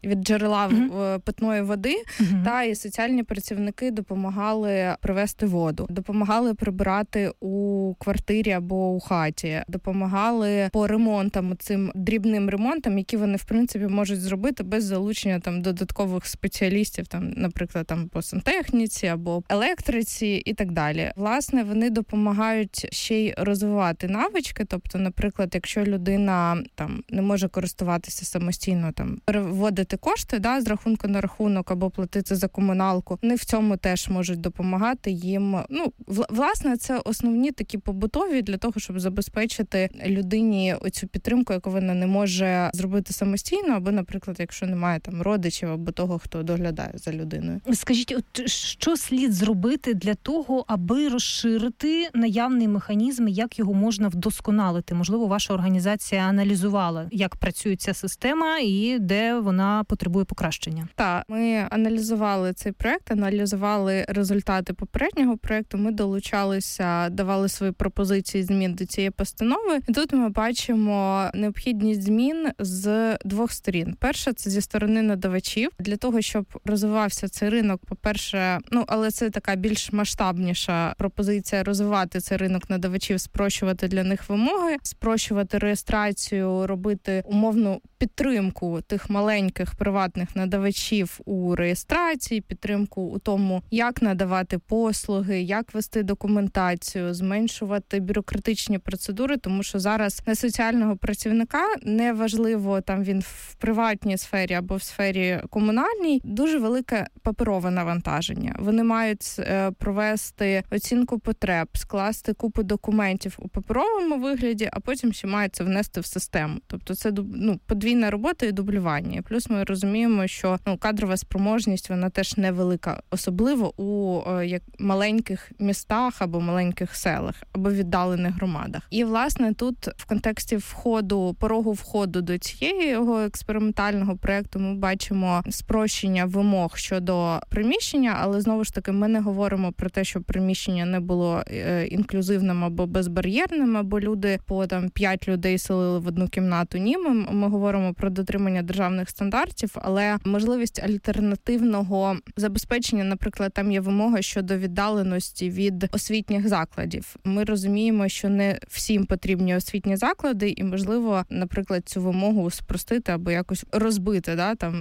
від джерела питної води, та і соціальні працівники допомагали привезти воду, допомагали прибирати у квартирі або у хаті, допомагали по ремонтам, цим дрібним ремонтам, які вони, в принципі, можуть зробити без залучення там додаткових спеціалістів, там, наприклад, там по сантехніці або електриці і так далі. Власне, вони допомагають ще й розвивати навички, тобто, наприклад, якщо людина там не може користуватися самостійно, там переводити кошти, з рахунку на рахунок або платити за комуналку, вони в цьому теж можуть допомагати їм. Власне, це основні такі побутові для того, щоб забезпечити людині оцю підтримку, яку вона не може зробити самостійно, або, наприклад, якщо немає там родичів або того, хто доглядає за людиною. Скажіть, от що слід зробити для того, аби розширити наявний механізм, як його можна вдосконалити? Можливо, ваша організація аналізувала, як працює ця система і де вона потребує покращення? Так, ми аналізували цей проект, аналізували результати попереднього проекту, ми долучалися, давали свої пропозиції змін до цієї постанови. І тут ми бачимо необхідність змін з двох сторін. Перша – це зі сторони надавачів. Для того, щоб розвивався цей ринок, по-перше, але це така більш масштабніша пропозиція розвивати цей ринок надавачів, спрощувати для них вимоги, спрощувати реєстрацію, робити умовну підтримку тих маленьких приватних надавачів у реєстрації, підтримку у тому, як надавати послуги, як вести документацію, зменшувати бюрократичні процедури, тому що зараз на соціального працівника, неважливо, там він в приватній сфері або в сфері комунальній, дуже велике паперове навантаження. Вони мають провести оцінку потреб, скласти купу документів у паперовому вигляді, а потім ще мають це внести в систему. Тобто це подвійна робота і дублювання. Плюс ми розуміємо, що кадрова спроможність, вона теж невелика, особливо у як маленьких містах або маленьких селах, або віддалених громадах. І, власне, тут в контексті порогу входу до цієї експериментального проєкту ми бачимо спрощення вимог щодо приміщення, але, знову ж таки, ми не говоримо про те, щоб приміщення не було інклюзивним або безбар'єрним, або люди по 5 людей селили в одну кімнату. Ні, ми говоримо про дотримання державних стандартів, але можливість альтернативного забезпечення, наприклад, там є вимога щодо віддаленості від освітніх закладів. Ми розуміємо, що не всім потрібні освітні заклади, і, можливо, наприклад, цю вимогу спростити або якось розбити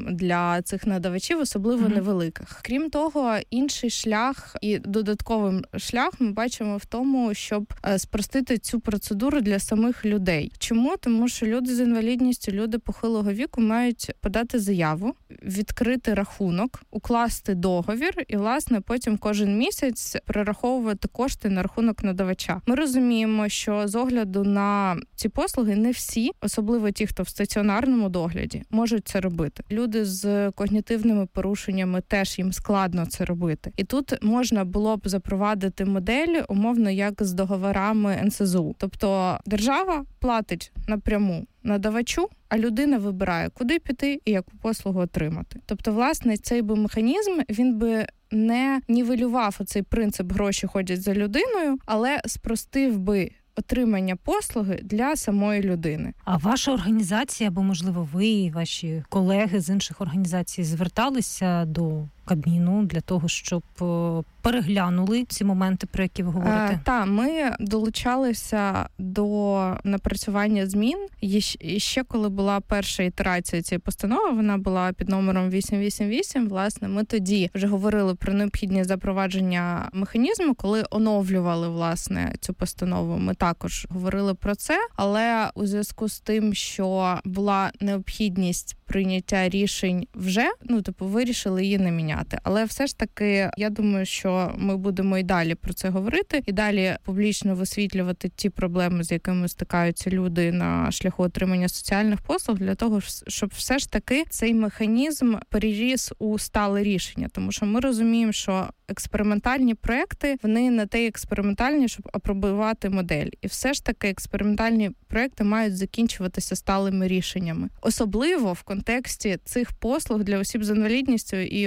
для цих надавачів, особливо невеликих. Крім того, інший шлях і додатковим шлях ми бачимо в тому, щоб спростити цю процедуру для самих людей. Чому? Тому що люди з інвалідністю, люди похилого віку мають подати заяву, відкрити рахунок, укласти договір і, власне, потім кожен місяць перераховувати кошти на рахунок надавача. Ми розуміємо, що з огляду на ці послуги не всі, особливо ті, хто в стаціонарному догляді, можуть це робити. Люди з когнітивними порушеннями теж їм складно це робити. І тут можна було б запровадити модель, умовно, як з договорами НСЗУ. Тобто держава платить напряму надавачу, а людина вибирає, куди піти і яку послугу отримати. Тобто, власне, цей механізм, він би не нівелював оцей принцип «гроші ходять за людиною», але спростив би отримання послуги для самої людини. А ваша організація, або, можливо, ви і ваші колеги з інших організацій зверталися до Кабміну для того, щоб переглянули ці моменти, про які ви говорите? Так, ми долучалися до напрацювання змін. І ще коли була перша ітерація цієї постанови, вона була під номером 888, власне, ми тоді вже говорили про необхідність запровадження механізму, коли оновлювали, власне, цю постанову. Ми також говорили про це, але у зв'язку з тим, що була необхідність прийняття рішень вже, вирішили її не міняти. Але все ж таки, я думаю, що ми будемо і далі про це говорити, і далі публічно висвітлювати ті проблеми, з якими стикаються люди на шляху отримання соціальних послуг, для того, щоб все ж таки цей механізм переріс у стале рішення. Тому що ми розуміємо, що експериментальні проекти, вони не те експериментальні, щоб апробувати модель. І все ж таки експериментальні проекти мають закінчуватися сталими рішеннями. Особливо в контексті цих послуг для осіб з інвалідністю і осіб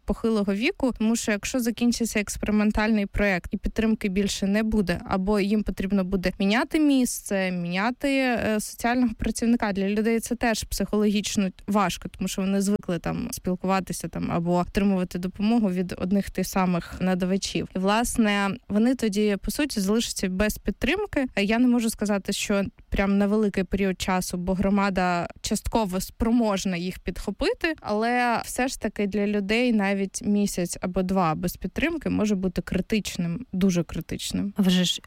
похилого віку, тому що якщо закінчиться експериментальний проєкт і підтримки більше не буде, або їм потрібно буде міняти місце, міняти соціального працівника, для людей це теж психологічно важко, тому що вони звикли там спілкуватися там або отримувати допомогу від одних тих самих надавачів. І, власне, вони тоді, по суті, залишаться без підтримки. Я не можу сказати, що прям на великий період часу, бо громада частково спроможна їх підхопити, але все ж таки для людей навіть місяць або два без підтримки може бути критичним, дуже критичним. Вже ж,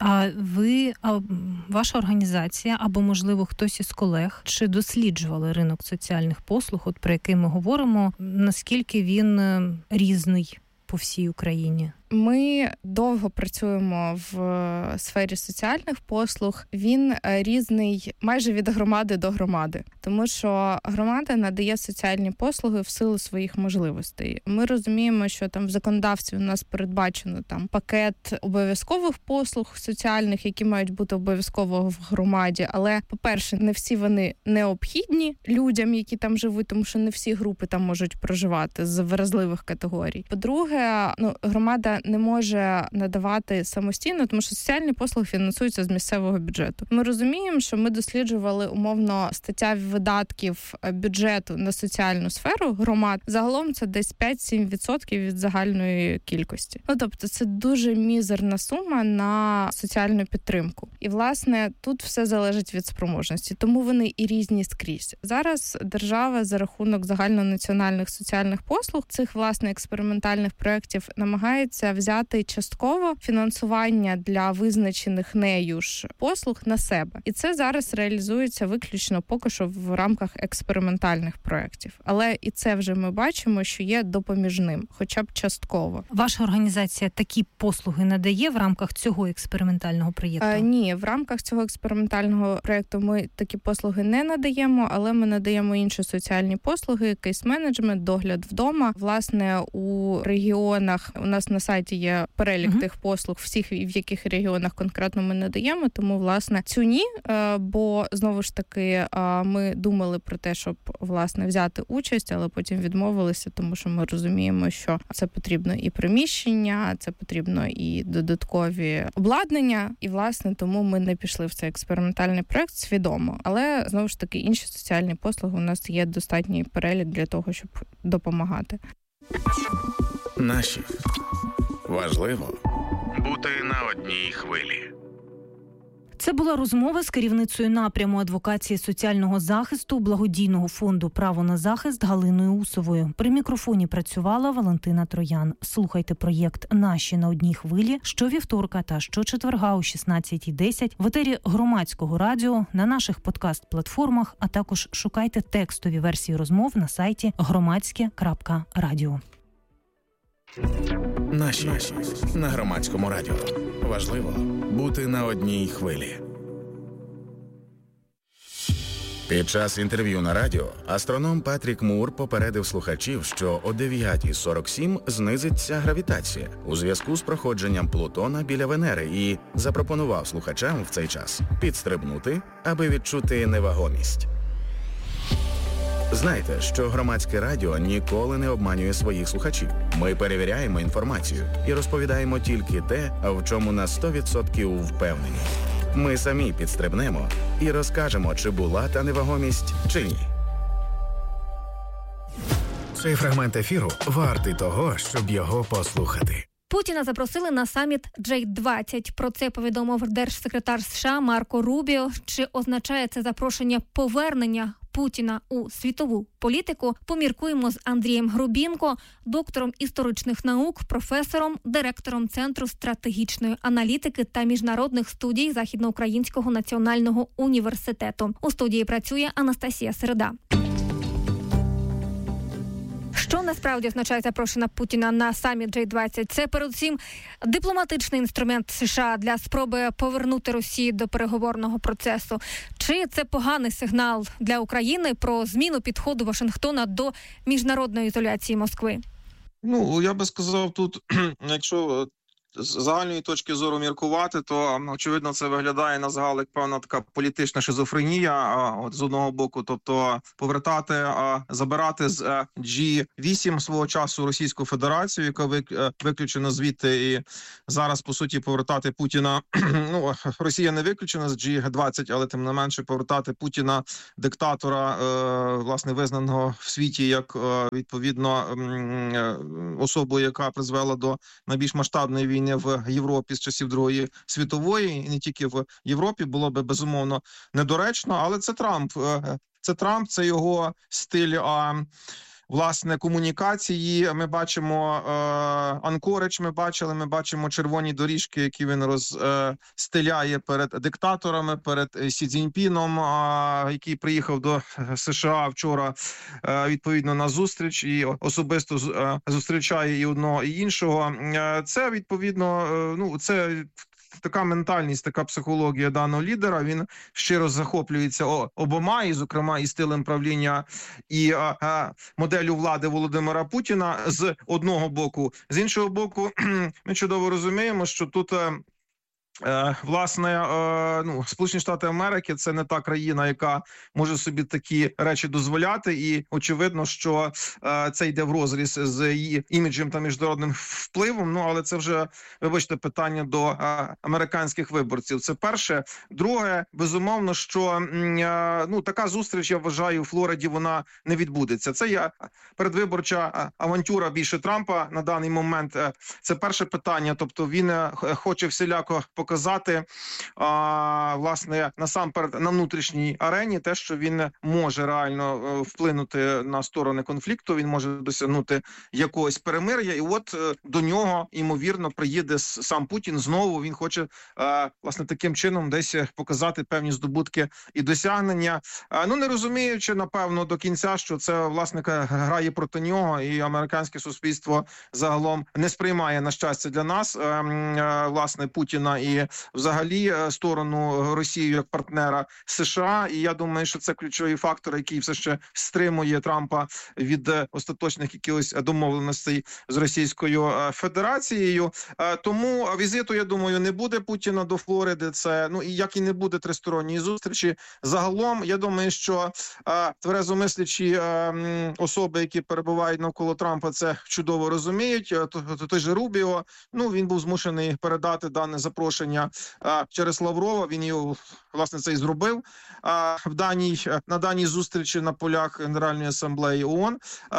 ваша організація або, можливо, хтось із колег, чи досліджували ринок соціальних послуг, от про який ми говоримо, наскільки він різний по всій Україні? Ми довго працюємо в сфері соціальних послуг. Він різний майже від громади до громади, тому що громада надає соціальні послуги в силу своїх можливостей. Ми розуміємо, що там в законодавстві у нас передбачено там пакет обов'язкових послуг соціальних, які мають бути обов'язково в громаді. Але, по-перше, не всі вони необхідні людям, які там живуть, тому що не всі групи там можуть проживати з вразливих категорій. По-друге, громада не може надавати самостійно, тому що соціальні послуги фінансуються з місцевого бюджету. Ми розуміємо, що ми досліджували умовно стаття видатків бюджету на соціальну сферу громад. Загалом це десь 5-7% від загальної кількості. Тобто це дуже мізерна сума на соціальну підтримку. І, власне, тут все залежить від спроможності. Тому вони і різні скрізь. Зараз держава за рахунок загальнонаціональних соціальних послуг, цих, власне, експериментальних проєктів намагається взяти частково фінансування для визначених нею ж послуг на себе. І це зараз реалізується виключно поки що в рамках експериментальних проєктів. Але і це вже ми бачимо, що є допоміжним, хоча б частково. Ваша організація такі послуги надає в рамках цього експериментального проєкту? Ні, в рамках цього експериментального проєкту ми такі послуги не надаємо, але ми надаємо інші соціальні послуги, кейс-менеджмент, догляд вдома. Власне, у регіонах у нас на сайті є перелік тих послуг, всіх, в яких регіонах конкретно ми надаємо, тому, власне, цю ні, бо, знову ж таки, ми думали про те, щоб, власне, взяти участь, але потім відмовилися, тому що ми розуміємо, що це потрібно і приміщення, це потрібно і додаткові обладнання, і, власне, тому ми не пішли в цей експериментальний проєкт свідомо. Але, знову ж таки, інші соціальні послуги у нас є достатній перелік для того, щоб допомагати. Наші. Важливо бути на одній хвилі. Це була розмова з керівницею напряму адвокації соціального захисту благодійного фонду «Право на захист» Галиною Усовою. При мікрофоні працювала Валентина Троян. Слухайте проєкт «Наші на одній хвилі» щовівторка та щочетверга о 16:10 в етері Громадського радіо, на наших подкаст-платформах, а також шукайте текстові версії розмов на сайті громадське.радіо. Наші на Громадському радіо. Важливо бути на одній хвилі. Під час інтерв'ю на радіо астроном Патрік Мур попередив слухачів, що о 9:47 знизиться гравітація у зв'язку з проходженням Плутона біля Венери і запропонував слухачам в цей час підстрибнути, аби відчути невагомість. Знайте, що Громадське радіо ніколи не обманює своїх слухачів. Ми перевіряємо інформацію і розповідаємо тільки те, в чому на 100% впевнені. Ми самі підстрибнемо і розкажемо, чи була та невагомість, чи ні. Цей фрагмент ефіру вартий того, щоб його послухати. Путіна запросили на саміт G20. Про це повідомив держсекретар США Марко Рубіо. Чи означає це запрошення повернення Путіна у світову політику, поміркуємо з Андрієм Грубінко, доктором історичних наук, професором, директором Центру стратегічної аналітики та міжнародних студій Західноукраїнського національного університету. У студії працює Анастасія Середа. Що насправді означає запрошення Путіна на саміт G20? Це передусім дипломатичний інструмент США для спроби повернути Росію до переговорного процесу. Чи це поганий сигнал для України про зміну підходу Вашингтона до міжнародної ізоляції Москви? Ну, я би сказав тут, якщо з загальної точки зору міркувати, то очевидно це виглядає на загал як певна така політична шизофренія. От з одного боку, тобто повертати, забирати з G8 свого часу Російську Федерацію, яка виключена звідти, і зараз по суті повертати Путіна. Ну, Росія не виключена з G20, але тим не менше повертати Путіна, диктатора, власне визнаного в світі як відповідно особу, яка призвела до найбільш масштабної війни в Європі з часів Другої світової, і не тільки в Європі, було би безумовно недоречно, але це Трамп. Це Трамп, це його стиль, власне, комунікації. Ми бачимо Анкоридж, ми бачимо червоні доріжки, які він розстеляє перед диктаторами, перед Сі Цзіньпіном, який приїхав до США вчора, відповідно, на зустріч і особисто зустрічає і одного, і іншого. Це, відповідно, ну, це така ментальність, така психологія даного лідера. Він щиро захоплюється обома, і, зокрема, і стилем правління, і моделлю влади Володимира Путіна з одного боку. З іншого боку, ми чудово розуміємо, що тут власне, Сполучені Штати Америки – це не та країна, яка може собі такі речі дозволяти, і очевидно, що це йде врозріз з її іміджем та міжнародним впливом. Ну, але це вже, вибачте, питання до американських виборців. Це перше. Друге, безумовно, що така зустріч, я вважаю, у Флориді вона не відбудеться. Це є передвиборча авантюра більше Трампа на даний момент. Це перше питання, тобто він хоче всіляко показати, власне, насамперед на внутрішній арені те, що він може реально вплинути на сторони конфлікту, він може досягнути якогось перемир'я, і от до нього, ймовірно, приїде сам Путін знову, він хоче, власне, таким чином десь показати певні здобутки і досягнення, не розуміючи, напевно, до кінця, що це, власне, грає проти нього, і американське суспільство загалом не сприймає, на щастя для нас, власне, Путіна і взагалі сторону Росії як партнера США. І я думаю, що це ключовий фактор, який все ще стримує Трампа від остаточних якихось домовленостей з Російською Федерацією. Тому візиту, я думаю, не буде Путіна до Флориди. Це, і як і не буде тристоронньої зустрічі. Загалом, я думаю, що тверезомислячі особи, які перебувають навколо Трампа, це чудово розуміють. Той же Рубіо, він був змушений передати дане запрошення через Лаврова, він його, власне, це і зробив на даній зустрічі на полях Генеральної асамблеї ООН,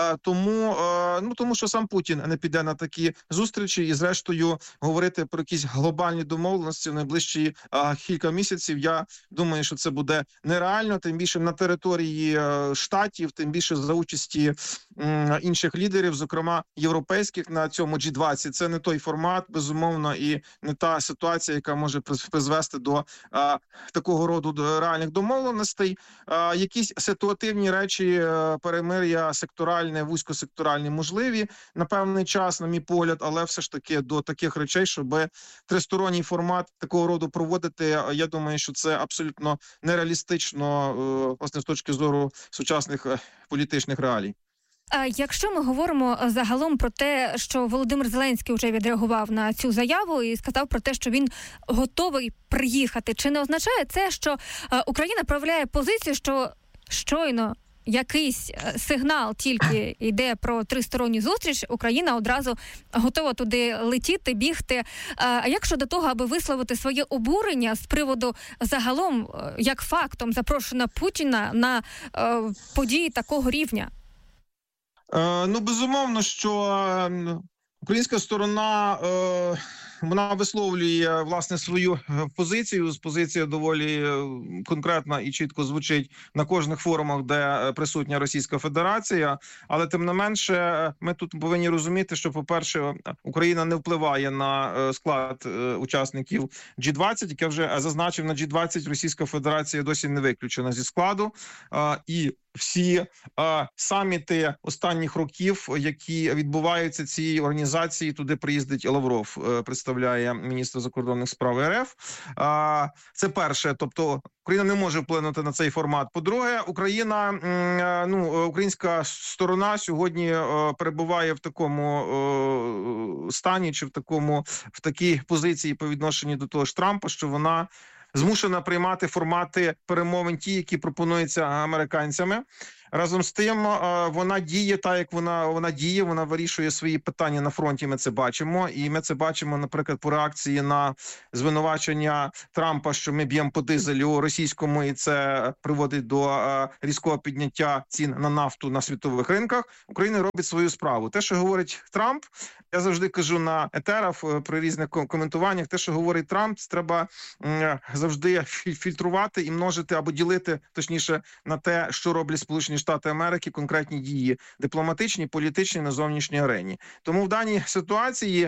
тому що сам Путін не піде на такі зустрічі, і зрештою говорити про якісь глобальні домовленості в найближчі кілька місяців, я думаю, що це буде нереально, тим більше на території штатів, тим більше за участі інших лідерів, зокрема європейських, на цьому G20. Це не той формат, безумовно, і не та ситуація, яка може призвести до такого роду реальних домовленостей. Якісь ситуативні речі, перемир'я секторальне, вузькосекторальні можливі на певний час, на мій погляд, але все ж таки до таких речей, щоб тристоронній формат такого роду проводити, я думаю, що це абсолютно нереалістично, власне, з точки зору сучасних політичних реалій. Якщо ми говоримо загалом про те, що Володимир Зеленський вже відреагував на цю заяву і сказав про те, що він готовий приїхати, чи не означає це, що Україна проявляє позицію, що щойно якийсь сигнал тільки йде про тристоронню зустріч, Україна одразу готова туди летіти, бігти. А як щодо того, аби висловити своє обурення з приводу загалом, як фактом, запрошення Путіна на події такого рівня? Безумовно, що українська сторона, вона висловлює, власне, свою позицію. Позиція доволі конкретна і чітко звучить на кожних форумах, де присутня Російська Федерація. Але, тим не менше, ми тут повинні розуміти, що, по-перше, Україна не впливає на склад учасників G20. Як я вже зазначив, на G20 Російська Федерація досі не виключена зі складу. І всі саміти останніх років, які відбуваються цієї організації. Туди приїздить Лавров, представляє міністр закордонних справ РФ. Це перше, тобто Україна не може вплинути на цей формат. По-друге, українська сторона сьогодні перебуває в такому стані чи в такій позиції по відношенню до того ж Трампа, що вона змушена приймати формати перемовин ті, які пропонуються американцями. Разом з тим, вона діє так, як вона діє, вона вирішує свої питання на фронті, ми це бачимо. І ми це бачимо, наприклад, по реакції на звинувачення Трампа, що ми б'ємо по дизелю російському, і це приводить до різкого підняття цін на нафту на світових ринках. Україна робить свою справу. Те, що говорить Трамп, я завжди кажу на етерах при різних коментуваннях, те, що говорить Трамп, треба завжди фільтрувати і множити або ділити, точніше, на те, що роблять Сполучені Штати Америки, конкретні дії дипломатичні, політичні на зовнішній арені. Тому в даній ситуації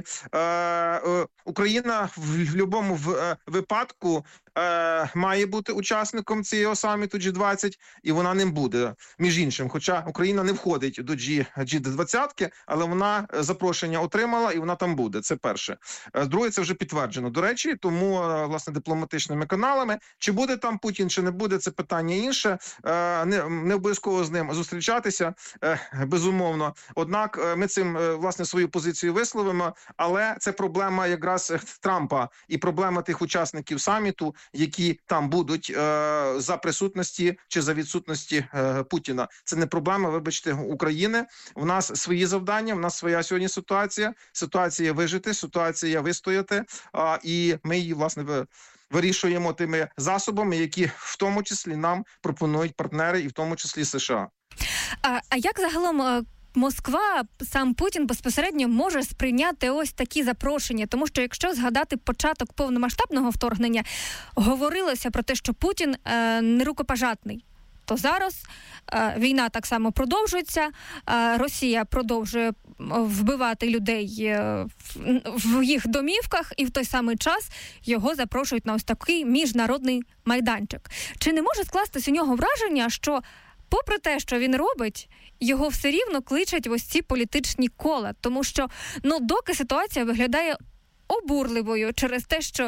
Україна в будь-якому випадку має бути учасником цього саміту G20, і вона ним буде, між іншим. Хоча Україна не входить до G20, але вона запрошення отримала, і вона там буде. Це перше. Друге, це вже підтверджено. До речі, тому, власне, дипломатичними каналами. Чи буде там Путін, чи не буде, це питання інше. Не обов'язково з ним зустрічатися, безумовно. Однак ми цим, власне, свою позицію висловимо, але це проблема якраз Трампа і проблема тих учасників саміту, які там будуть за присутності чи за відсутності Путіна. Це не проблема, вибачте, України. У нас свої завдання, у нас своя сьогодні ситуація. Ситуація вижити, ситуація вистояти, і ми її, власне, вирішуємо тими засобами, які в тому числі нам пропонують партнери, і в тому числі США. А як загалом Москва, сам Путін безпосередньо може сприйняти ось такі запрошення? Тому що якщо згадати початок повномасштабного вторгнення, говорилося про те, що Путін нерукопожатний. То зараз війна так само продовжується, Росія продовжує вбивати людей в їх домівках, і в той самий час його запрошують на ось такий міжнародний майданчик. Чи не може скластись у нього враження, що попри те, що він робить, його все рівно кличуть в ось ці політичні кола? Тому що, доки ситуація виглядає обурливою через те, що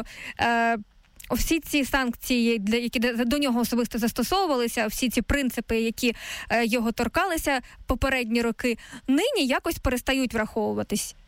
всі ці санкції, які до нього особисто застосовувалися, всі ці принципи, які його попередні роки, нині якось перестають враховуватись.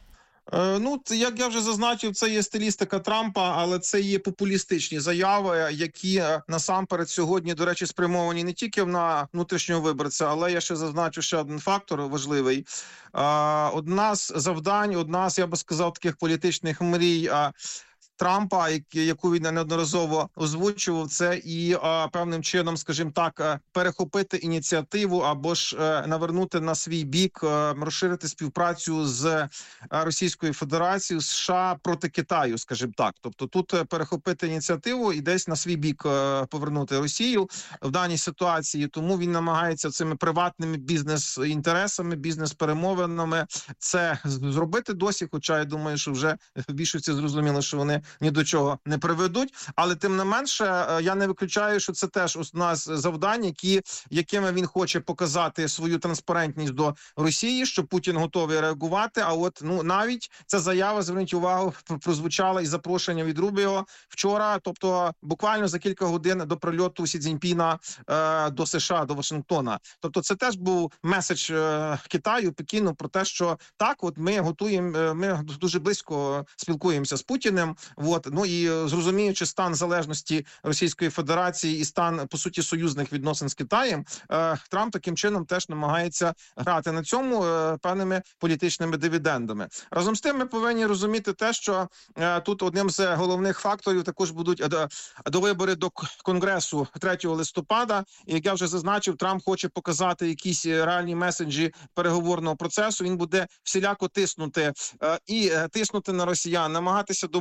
Як я вже зазначив, це є стилістика Трампа, але це є популістичні заяви, які насамперед сьогодні, до речі, спрямовані не тільки на внутрішнього виборця, але я ще зазначу ще один фактор важливий. Одна з завдань, я би сказав, таких політичних мрій Трампа, яку він неодноразово озвучував, це і певним чином, скажімо так, перехопити ініціативу або ж навернути на свій бік, розширити співпрацю з Російською Федерацією, США проти Китаю, скажімо так. Тобто тут перехопити ініціативу і десь на свій бік повернути Росію в даній ситуації. Тому він намагається цими приватними бізнес-інтересами, бізнес-перемовинами це зробити досі, хоча я думаю, що вже в більшості зрозуміло, що вони ні до чого не приведуть, але тим не менше я не виключаю, що це теж одна з завдань, якими він хоче показати свою транспарентність до Росії, що Путін готовий реагувати. А от навіть ця заява, зверніть увагу, прозвучала і запрошення від Рубіо вчора, тобто буквально за кілька годин до прильоту Сі Цзіньпіна до США, до Вашингтона. Тобто це теж був меседж Китаю, Пекіну про те, що так, от ми дуже близько спілкуємося з Путіним. І зрозуміючи стан залежності Російської Федерації і стан, по суті, союзних відносин з Китаєм, Трамп таким чином теж намагається грати на цьому певними політичними дивідендами. Разом з тим ми повинні розуміти те, що тут одним з головних факторів також будуть довибори до Конгресу 3 листопада. І, як я вже зазначив, Трамп хоче показати якісь реальні меседжі переговорного процесу. Він буде всіляко тиснути на росіян, намагатися домовитися,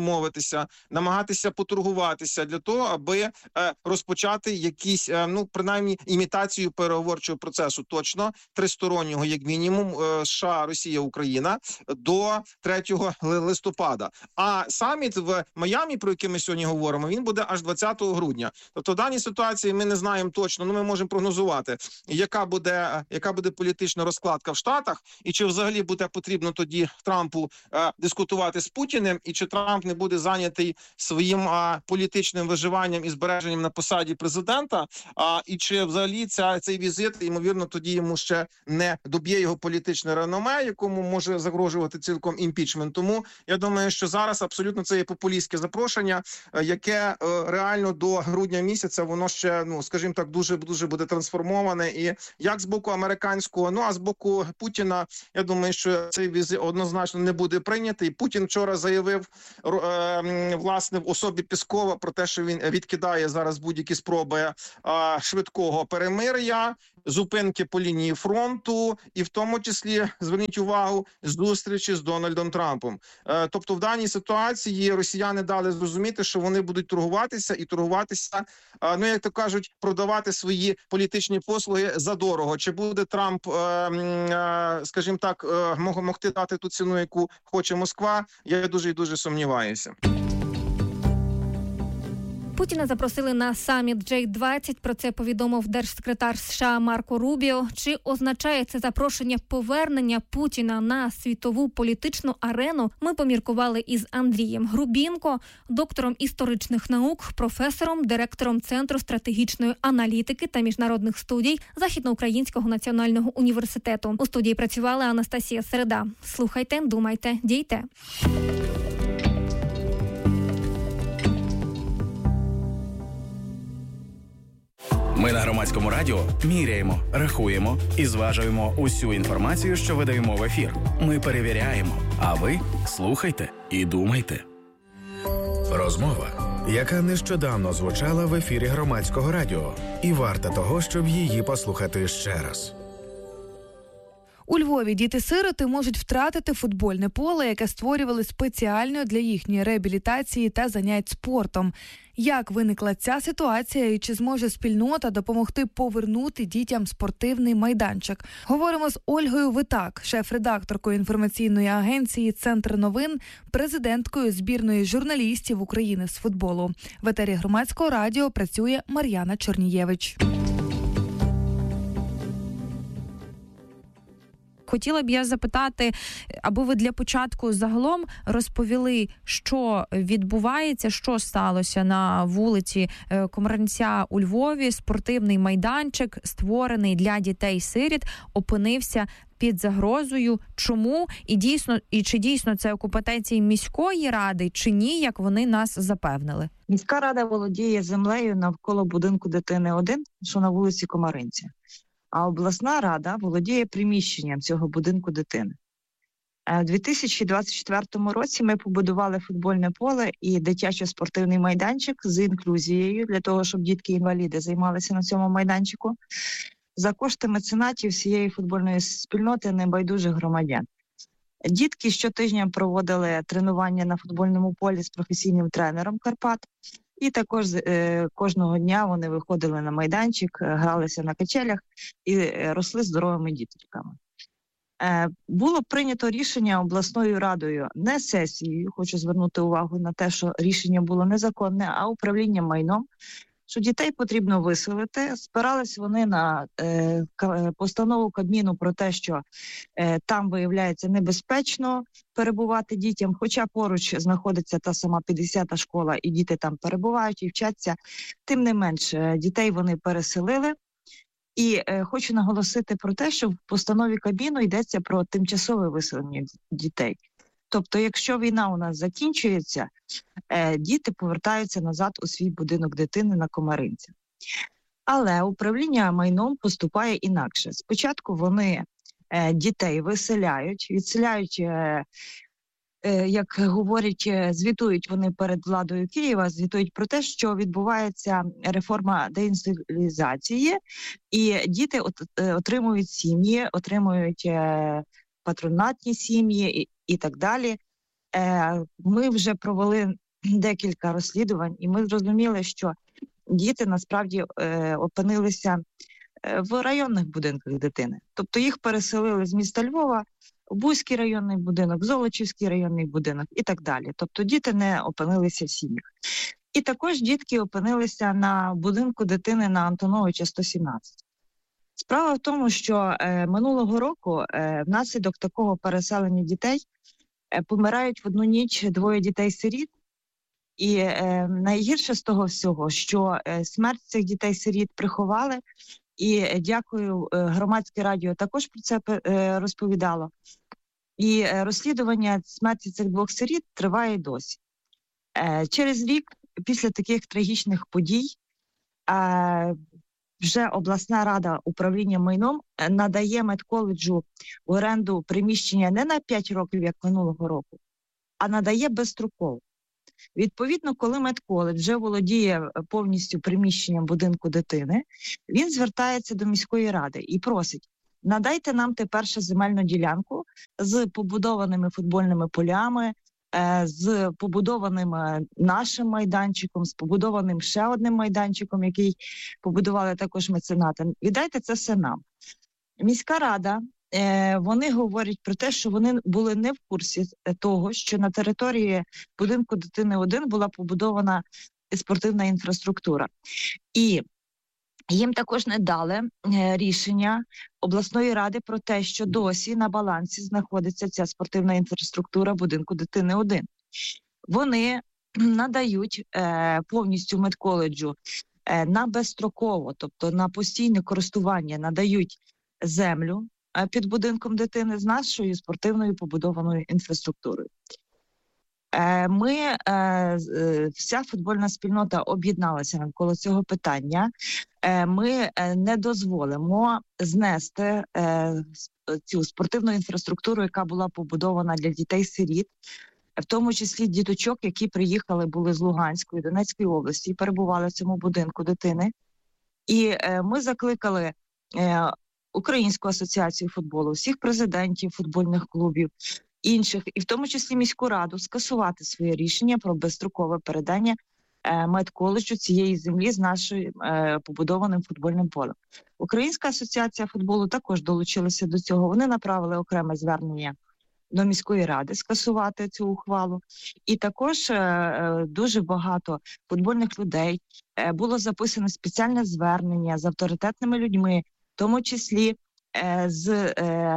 торгуватися, намагатися поторгуватися для того, аби розпочати якісь, принаймні, імітацію переговорчого процесу, точно тристороннього, як мінімум, США, Росія, Україна, до 3 листопада. А саміт в Майамі, про який ми сьогодні говоримо, він буде аж 20 грудня. Тобто в даній ситуації ми не знаємо точно, ми можемо прогнозувати, яка буде політична розкладка в Штатах, і чи взагалі буде потрібно тоді Трампу дискутувати з Путіним, і чи Трамп не буде зайнятий своїм політичним виживанням і збереженням на посаді президента, і чи взагалі цей візит, ймовірно, тоді йому ще не доб'є його політичне реноме, якому може загрожувати цілком імпічмент. Тому я думаю, що зараз абсолютно це є популістське запрошення, яке реально до грудня місяця воно ще, скажімо так, дуже буде трансформоване. І як з боку американського, а з боку Путіна, я думаю, що цей візит однозначно не буде прийнятий. Путін вчора заявив, власне, в особі Пєскова про те, що він відкидає зараз будь-які спроби швидкого перемир'я, зупинки по лінії фронту, і в тому числі, зверніть увагу, зустрічі з Дональдом Трампом. Тобто в даній ситуації росіяни дали зрозуміти, що вони будуть торгуватися, як то кажуть, продавати свої політичні послуги задорого. Чи буде Трамп, скажімо так, могти дати ту ціну, яку хоче Москва, я дуже і дуже сумніваюся. Путіна запросили на саміт G20, про це повідомив держсекретар США Марко Рубіо. Чи означає це запрошення повернення Путіна на світову політичну арену, ми поміркували із Андрієм Грубінко, доктором історичних наук, професором, директором Центру стратегічної аналітики та міжнародних студій Західноукраїнського національного університету. У студії працювала Анастасія Середа. Слухайте, думайте, дійте. Ми на Громадському радіо міряємо, рахуємо і зважуємо усю інформацію, що видаємо в ефір. Ми перевіряємо, а ви слухайте і думайте. Розмова, яка нещодавно звучала в ефірі Громадського радіо, і варта того, щоб її послухати ще раз. У Львові діти-сироти можуть втратити футбольне поле, яке створювали спеціально для їхньої реабілітації та занять спортом. Як виникла ця ситуація і чи зможе спільнота допомогти повернути дітям спортивний майданчик? Говоримо з Ольгою Витак, шеф-редакторкою інформаційної агенції «Центр новин», президенткою збірної журналістів України з футболу. В етері Громадського радіо працює Мар'яна Чорнієвич. Хотіла б я запитати, аби ви для початку загалом розповіли, що відбувається, що сталося на вулиці Комарниця у Львові. Спортивний майданчик, створений для дітей-сиріт, опинився під загрозою. Чому? І чи дійсно це у компетенції міської ради, чи ні, як вони нас запевнили? Міська рада володіє землею навколо будинку дитини 1, що на вулиці Комаринця. А обласна рада володіє приміщенням цього будинку дитини. У 2024 році ми побудували футбольне поле і дитячо-спортивний майданчик з інклюзією, для того, щоб дітки-інваліди займалися на цьому майданчику, за кошти меценатів всієї футбольної спільноти небайдужих громадян. Дітки щотижня проводили тренування на футбольному полі з професійним тренером Карпат. І також кожного дня вони виходили на майданчик, гралися на качелях і росли здоровими діточками. Було прийнято рішення обласною радою, не сесією, хочу звернути увагу на те, що рішення було незаконне, а управлінням майном, що дітей потрібно виселити. Спирались вони на постанову Кабміну про те, що там, виявляється, небезпечно перебувати дітям, хоча поруч знаходиться та сама 50-та школа, і діти там перебувають і вчаться. Тим не менш, дітей вони переселили. І хочу наголосити про те, що в постанові Кабміну йдеться про тимчасове виселення дітей. Тобто, якщо війна у нас закінчується, діти повертаються назад у свій будинок дитини на Комаринці. Але управління майном поступає інакше. Спочатку вони дітей виселяють, відселяють, як говорять, звітують вони перед владою Києва, звітують про те, що відбувається реформа деінституалізації, і діти отримують сім'ї, отримують патронатні сім'ї і так далі. Ми вже провели декілька розслідувань, і ми зрозуміли, що діти насправді опинилися в районних будинках дитини. Тобто їх переселили з міста Львова в Буський районний будинок, в Золочівський районний будинок і так далі. Тобто діти не опинилися в сім'ях. І також дітки опинилися на будинку дитини на Антоновича 117. Справа в тому, що минулого року внаслідок такого переселення дітей помирають в одну ніч 2 дітей-сиріт. І найгірше з того всього, що смерть цих дітей-сиріт приховали, і, дякую, громадське радіо також про це розповідало. І розслідування смерті цих 2 сиріт триває досі. Через рік після таких трагічних подій вже обласна рада управління майном надає медколеджу в оренду приміщення не на 5 років, як минулого року, а надає безстроково. Відповідно, коли медколедж вже володіє повністю приміщенням будинку дитини, він звертається до міської ради і просить: надайте нам тепер ще земельну ділянку з побудованими футбольними полями, з побудованим нашим майданчиком, з побудованим ще одним майданчиком, який побудували також меценати. Віддайте це все нам. Міська рада, вони говорять про те, що вони були не в курсі того, що на території будинку дитини 1 була побудована спортивна інфраструктура. І їм також не дали рішення обласної ради про те, що досі на балансі знаходиться ця спортивна інфраструктура будинку дитини 1. Вони надають повністю медколеджу на безстроково, тобто на постійне користування, надають землю під будинком дитини з нашою спортивною побудованою інфраструктурою. Вся футбольна спільнота об'єдналася навколо цього питання. Ми не дозволимо знести цю спортивну інфраструктуру, яка була побудована для дітей-сиріт, в тому числі діточок, які приїхали, були з Луганської, Донецької області і перебували в цьому будинку дитини. І ми закликали Українську асоціацію футболу, всіх президентів футбольних клубів, інших, і в тому числі міську раду, скасувати своє рішення про безстрокове передання медколеджу цієї землі з нашим побудованим футбольним полем. Українська асоціація футболу також долучилася до цього. Вони направили окреме звернення до міської ради скасувати цю ухвалу. І також дуже багато футбольних людей було записано спеціальне звернення з авторитетними людьми, в тому числі з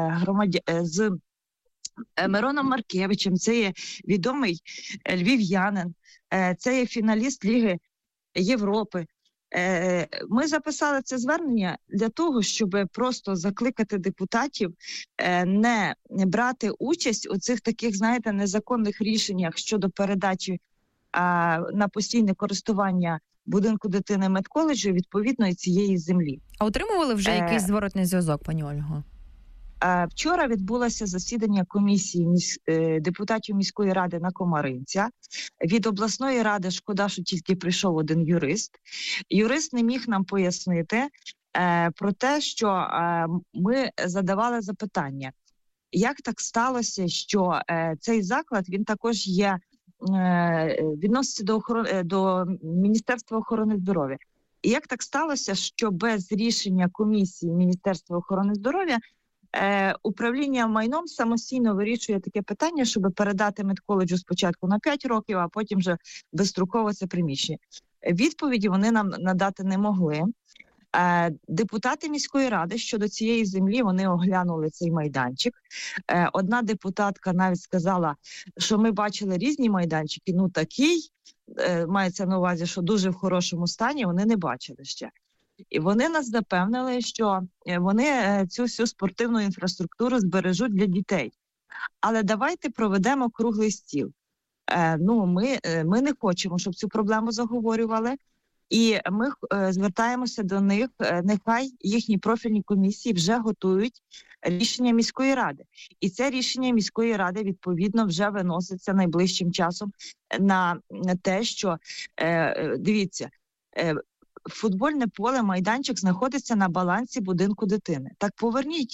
Мироном Маркевичем. Це є відомий львів'янин, це є фіналіст Ліги Європи. Ми записали це звернення для того, щоб просто закликати депутатів не брати участь у цих таких, знаєте, незаконних рішеннях щодо передачі на постійне користування будинку дитини медколеджу відповідної цієї землі. А отримували вже якийсь зворотний зв'язок, пані Ольго? Вчора відбулося засідання комісії депутатів міської ради на Комаринця. Від обласної ради шкода, що тільки прийшов один юрист. Юрист не міг нам пояснити про те, що ми задавали запитання. Як так сталося, що цей заклад, він також є, відноситься до Міністерства охорони здоров'я. І як так сталося, що без рішення комісії Міністерства охорони здоров'я управління майном самостійно вирішує таке питання, щоб передати медколеджу спочатку на 5 років, а потім вже безстроково це приміщення. Відповіді вони нам надати не могли. Депутати міської ради щодо цієї землі, вони оглянули цей майданчик. Одна депутатка навіть сказала, що ми бачили різні майданчики, ну такий, мається на увазі, що дуже в хорошому стані, вони не бачили ще. І вони нас запевнили, що вони цю всю спортивну інфраструктуру збережуть для дітей. Але давайте проведемо круглий стіл. Ми не хочемо, щоб цю проблему заговорювали. І ми звертаємося до них, нехай їхні профільні комісії вже готують рішення міської ради. І це рішення міської ради, відповідно, вже виноситься найближчим часом на те, що, дивіться, футбольне поле, майданчик знаходиться на балансі будинку дитини. Так поверніть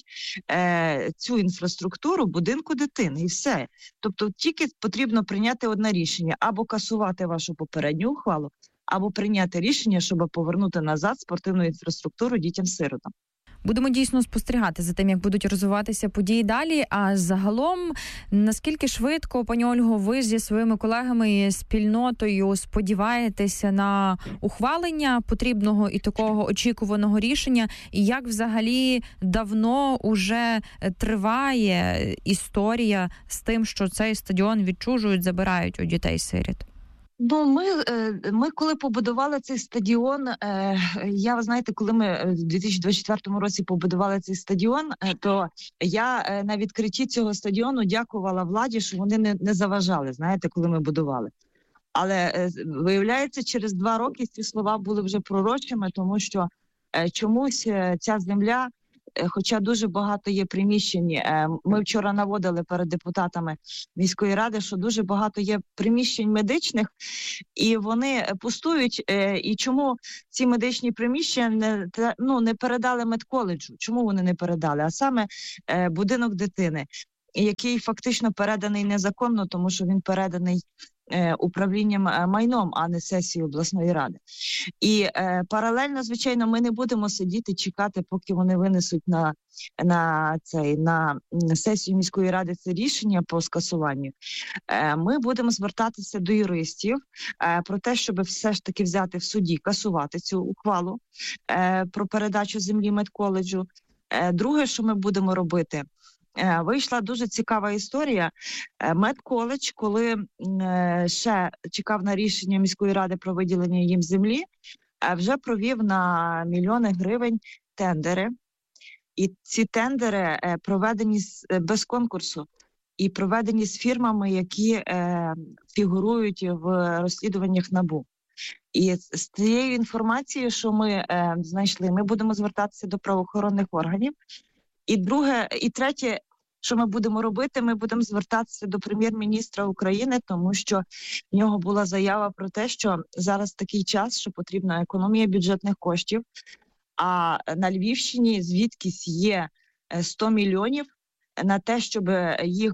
цю інфраструктуру будинку дитини і все. Тобто тільки потрібно прийняти одне рішення: або касувати вашу попередню ухвалу, або прийняти рішення, щоб повернути назад спортивну інфраструктуру дітям-сиротам. Будемо дійсно спостерігати за тим, як будуть розвиватися події далі. А загалом, наскільки швидко, пані Ольго, ви зі своїми колегами і спільнотою сподіваєтеся на ухвалення потрібного і такого очікуваного рішення? І як взагалі давно уже триває історія з тим, що цей стадіон відчужують, забирають у дітей-сиріт? Ну, ми коли побудували цей стадіон, ви знаєте, коли ми в 2024 році побудували цей стадіон, то я на відкритті цього стадіону дякувала владі, що вони не заважали, знаєте, коли ми будували. Але, виявляється, через 2 роки ці слова були вже пророчими, тому що чомусь ця земля, хоча дуже багато є приміщень, ми вчора наводили перед депутатами міської ради, що дуже багато є приміщень медичних, і вони пустують. І чому ці медичні приміщення не передали медколеджу? Чому вони не передали? А саме будинок дитини, який фактично переданий незаконно, тому що він переданий управлінням майном, а не сесією обласної ради. І паралельно, звичайно, ми не будемо сидіти, чекати, поки вони винесуть на сесію міської ради це рішення по скасуванню. Ми будемо звертатися до юристів про те, щоб все ж таки взяти в суді, касувати цю ухвалу про передачу землі медколеджу. Друге, що ми будемо робити, вийшла дуже цікава історія. Медколедж, коли ще чекав на рішення міської ради про виділення їм землі, вже провів на мільйони гривень тендери. І ці тендери проведені без конкурсу і проведені з фірмами, які фігурують в розслідуваннях НАБУ. І з цією інформацією, що ми знайшли, ми будемо звертатися до правоохоронних органів. І друге, і третє, що ми будемо робити, ми будемо звертатися до прем'єр-міністра України, тому що в нього була заява про те, що зараз такий час, що потрібна економія бюджетних коштів, а на Львівщині звідкись є 100 мільйонів на те, щоб їх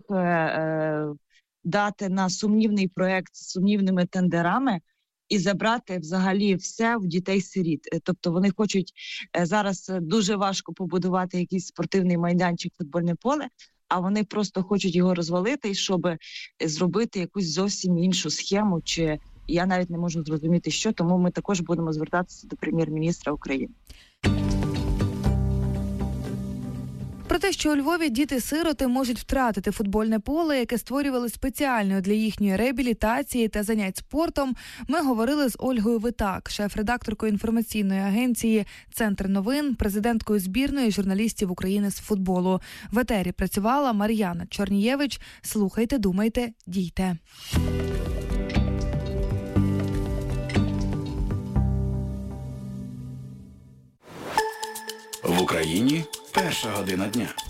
дати на сумнівний проект з сумнівними тендерами і забрати взагалі все в дітей-сиріт. Тобто вони хочуть, зараз дуже важко побудувати якийсь спортивний майданчик, футбольне поле, а вони просто хочуть його розвалити, щоб зробити якусь зовсім іншу схему, чи я навіть не можу зрозуміти, що, тому ми також будемо звертатися до прем'єр-міністра України. Про те, що у Львові діти-сироти можуть втратити футбольне поле, яке створювали спеціально для їхньої реабілітації та занять спортом, ми говорили з Ольгою Витак, шеф-редакторкою інформаційної агенції «Центр новин», президенткою збірної журналістів України з футболу. В етері працювала Мар'яна Чорнієвич. Слухайте, думайте, дійте. В Україні 1 година дня.